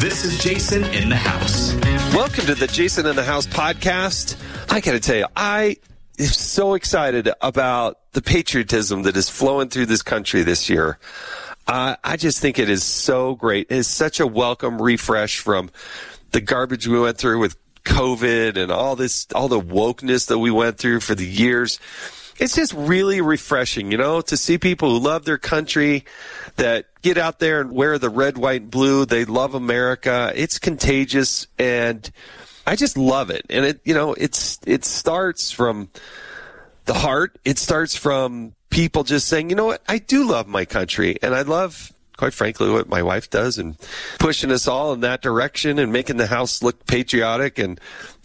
This is Jason in the House. Welcome to the Jason in the House podcast. I got to tell you, I am so excited about the patriotism that is flowing through this country this year. I just think it is so great. It is such a welcome refresh from the garbage we went through with COVID and all the wokeness that we went through for the years. It's just really refreshing, to see people who love their country, that get out there and wear the red, white, and blue. They love America. It's contagious, and I just love it. And it starts from the heart. It starts from people just saying, you know what, I do love my country, and I love, quite frankly, what my wife does, and pushing us all in that direction and making the house look patriotic. And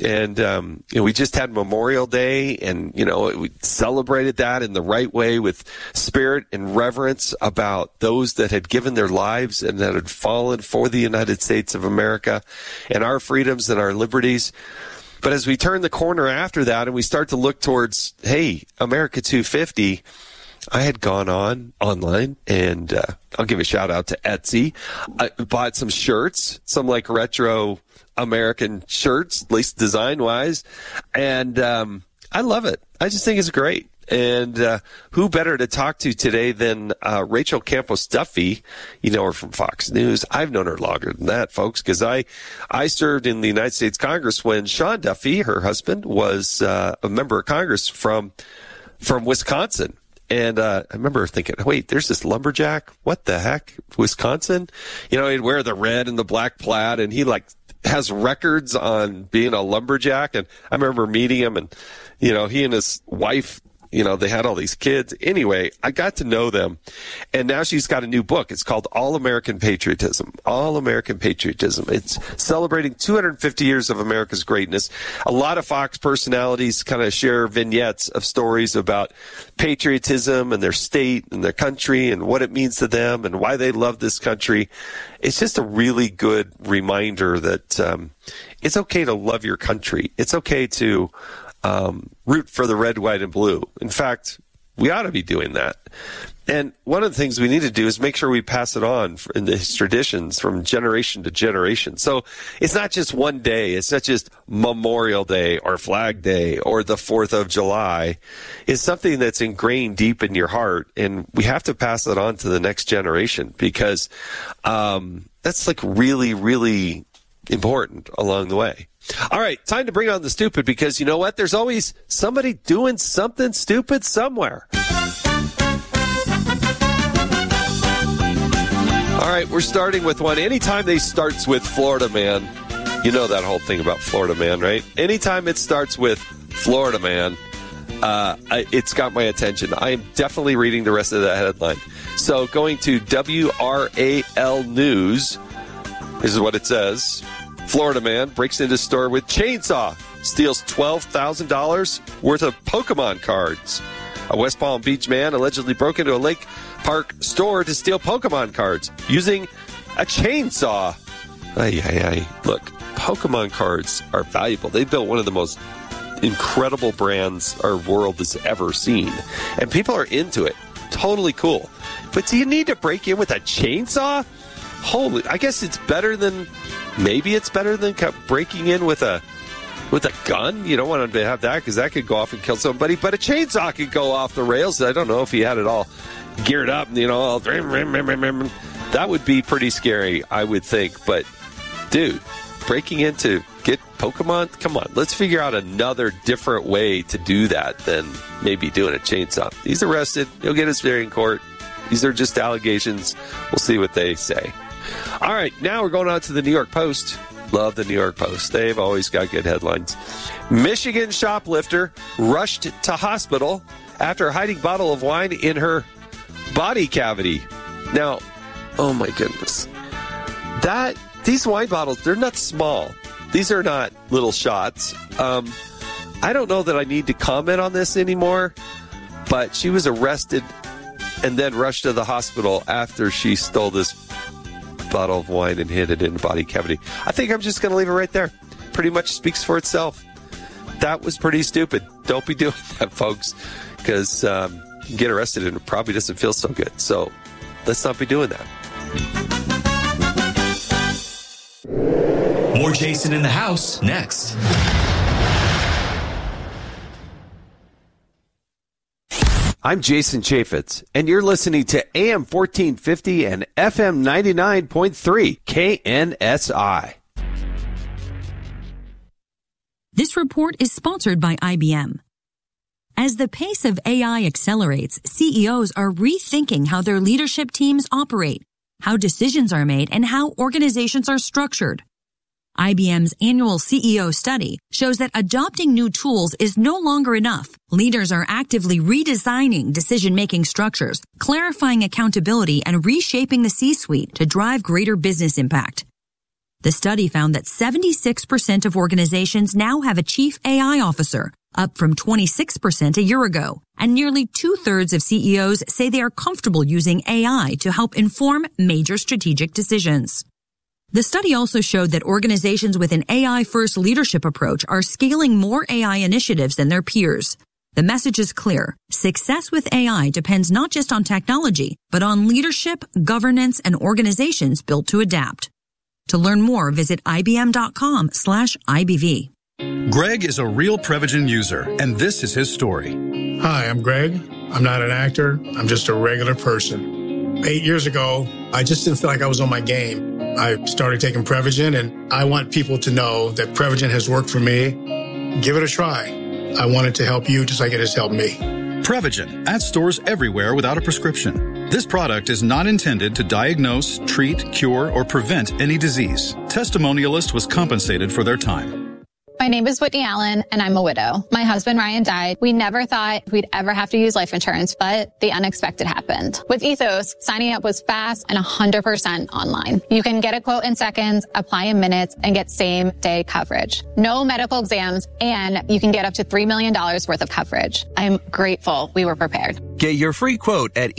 we just had Memorial Day, and, we celebrated that in the right way with spirit and reverence about those that had given their lives and that had fallen for the United States of America and our freedoms and our liberties. But as we turn the corner after that and we start to look towards, hey, America 250, I had gone online, and I'll give a shout out to Etsy. I bought some shirts, some like retro American shirts, at least design-wise, and I love it. I just think it's great. And who better to talk to today than Rachel Campos Duffy? You know her from Fox News. I've known her longer than that, folks, because I served in the United States Congress when Sean Duffy, her husband, was a member of Congress from Wisconsin. And I remember thinking, wait, there's this lumberjack? What the heck? Wisconsin? He'd wear the red and the black plaid, and he has records on being a lumberjack. And I remember meeting him, and, he and his wife, they had all these kids. Anyway, I got to know them. And now she's got a new book. It's called All American Patriotism. All American Patriotism. It's celebrating 250 years of America's greatness. A lot of Fox personalities kind of share vignettes of stories about patriotism and their state and their country and what it means to them and why they love this country. It's just a really good reminder that it's okay to love your country. It's okay to root for the red, white, and blue. In fact, we ought to be doing that. And one of the things we need to do is make sure we pass it on in these traditions from generation to generation. So it's not just one day. It's not just Memorial Day or Flag Day or the 4th of July. It's something that's ingrained deep in your heart, and we have to pass it on to the next generation because that's really, really important along the way. All right, time to bring on the stupid, because you know what? There's always somebody doing something stupid somewhere. All right, we're starting with one. Anytime they starts with Florida Man, you know that whole thing about Florida Man, right? Anytime it starts with Florida Man, it's got my attention. I am definitely reading the rest of that headline. So going to WRAL News, this is what it says. Florida man breaks into store with chainsaw, steals $12,000 worth of Pokemon cards. A West Palm Beach man allegedly broke into a Lake Park store to steal Pokemon cards using a chainsaw. Look, Pokemon cards are valuable. They built one of the most incredible brands our world has ever seen. And people are into it. Totally cool. But do you need to break in with a chainsaw? I guess it's better than... Maybe it's better than breaking in with a gun. You don't want to have that because that could go off and kill somebody. But a chainsaw could go off the rails. I don't know if he had it all geared up. That would be pretty scary, I would think. But, dude, breaking in to get Pokemon? Come on, let's figure out another different way to do that than maybe doing a chainsaw. He's arrested. He'll get his day in court. These are just allegations. We'll see what they say. All right, now we're going on to the New York Post. Love the New York Post. They've always got good headlines. Michigan shoplifter rushed to hospital after hiding bottle of wine in her body cavity. Now, oh my goodness. These wine bottles, they're not small. These are not little shots. I don't know that I need to comment on this anymore, but she was arrested and then rushed to the hospital after she stole this bottle of wine and hid it in the body cavity. I think I'm just going to leave it right there. Pretty much speaks for itself. That was pretty stupid. Don't be doing that, folks, because you get arrested and it probably doesn't feel so good. So let's not be doing that. More Jason in the House next. I'm Jason Chaffetz, and you're listening to AM 1450 and FM 99.3 KNSI. This report is sponsored by IBM. As the pace of AI accelerates, CEOs are rethinking how their leadership teams operate, how decisions are made, and how organizations are structured. IBM's annual CEO study shows that adopting new tools is no longer enough. Leaders are actively redesigning decision-making structures, clarifying accountability, and reshaping the C-suite to drive greater business impact. The study found that 76% of organizations now have a chief AI officer, up from 26% a year ago, and nearly 2/3 of CEOs say they are comfortable using AI to help inform major strategic decisions. The study also showed that organizations with an AI-first leadership approach are scaling more AI initiatives than their peers. The message is clear. Success with AI depends not just on technology, but on leadership, governance, and organizations built to adapt. To learn more, visit ibm.com/IBV. Greg is a real Prevagen user, and this is his story. Hi, I'm Greg. I'm not an actor. I'm just a regular person. 8 years ago, I just didn't feel like I was on my game. I started taking Prevagen, and I want people to know that Prevagen has worked for me. Give it a try. I want it to help you just like it has helped me. Prevagen, at stores everywhere without a prescription. This product is not intended to diagnose, treat, cure, or prevent any disease. Testimonialist was compensated for their time. My name is Whitney Allen, and I'm a widow. My husband, Ryan, died. We never thought we'd ever have to use life insurance, but the unexpected happened. With Ethos, signing up was fast and 100% online. You can get a quote in seconds, apply in minutes, and get same-day coverage. No medical exams, and you can get up to $3 million worth of coverage. I'm grateful we were prepared. Get your free quote at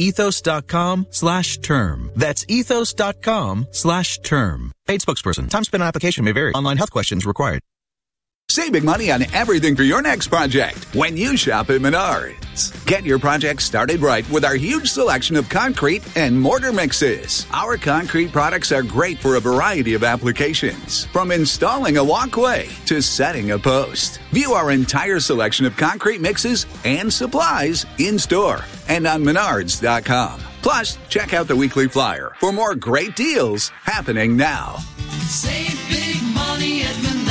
ethos.com/term. That's ethos.com/term. Paid spokesperson. Time spent on application may vary. Online health questions required. Save big money on everything for your next project when you shop at Menards. Get your project started right with our huge selection of concrete and mortar mixes. Our concrete products are great for a variety of applications, from installing a walkway to setting a post. View our entire selection of concrete mixes and supplies in-store and on Menards.com. Plus, check out the weekly flyer for more great deals happening now. Save big money at Menards.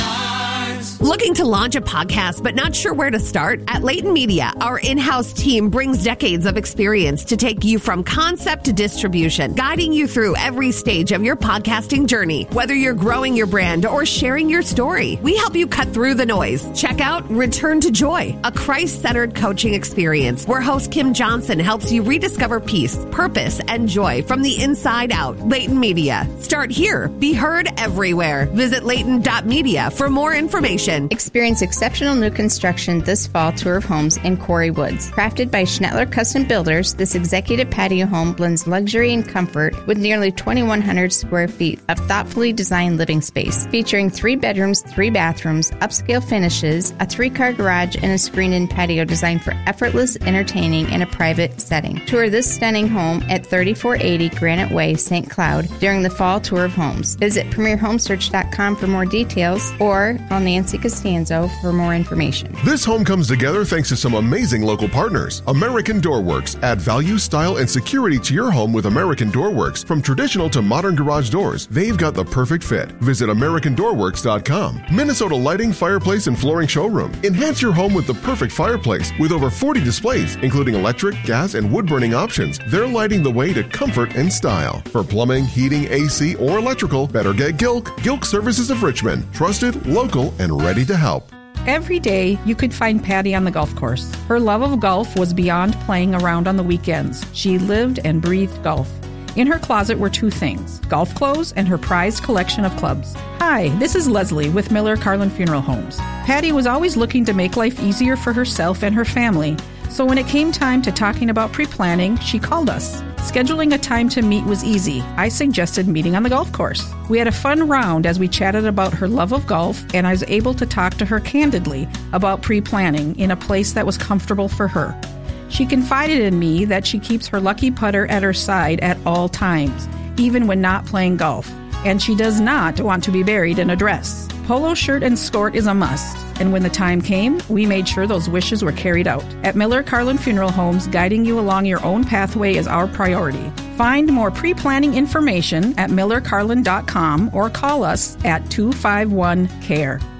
Looking to launch a podcast but not sure where to start? At Layton Media, our in-house team brings decades of experience to take you from concept to distribution, guiding you through every stage of your podcasting journey. Whether you're growing your brand or sharing your story, we help you cut through the noise. Check out Return to Joy, a Christ-centered coaching experience where host Kim Johnson helps you rediscover peace, purpose, and joy from the inside out. Layton Media. Start here. Be heard everywhere. Visit Layton.media for more information. Experience exceptional new construction this fall tour of homes in Quarry Woods. Crafted by Schnettler Custom Builders, this executive patio home blends luxury and comfort with nearly 2,100 square feet of thoughtfully designed living space, featuring 3 bedrooms, 3 bathrooms, upscale finishes, a 3-car garage, and a screened-in patio designed for effortless entertaining in a private setting. Tour this stunning home at 3480 Granite Way, St. Cloud during the fall tour of homes. Visit PremierHomesearch.com for more details or on Nancy Costanzo for more information. This home comes together thanks to some amazing local partners. American Doorworks. Add value, style, and security to your home with American Doorworks. From traditional to modern garage doors, they've got the perfect fit. Visit AmericanDoorworks.com. Minnesota Lighting, Fireplace, and Flooring Showroom. Enhance your home with the perfect fireplace with over 40 displays, including electric, gas, and wood-burning options. They're lighting the way to comfort and style. For plumbing, heating, AC, or electrical, better get Gilk. Gilk Services of Richmond. Trusted, local, and ready to help. Every day, you could find Patty on the golf course. Her love of golf was beyond playing around on the weekends. She lived and breathed golf. In her closet were 2 things, golf clothes and her prized collection of clubs. Hi, this is Leslie with Miller Carlin Funeral Homes. Patty was always looking to make life easier for herself and her family. So when it came time to talking about pre-planning, she called us. Scheduling a time to meet was easy. I suggested meeting on the golf course. We had a fun round as we chatted about her love of golf, and I was able to talk to her candidly about pre-planning in a place that was comfortable for her. She confided in me that she keeps her lucky putter at her side at all times, even when not playing golf. and she does not want to be buried in a dress. Polo shirt and skirt is a must, and when the time came, we made sure those wishes were carried out. At Miller Carlin Funeral Homes, guiding you along your own pathway is our priority. Find more pre-planning information at millercarlin.com or call us at 251-CARE.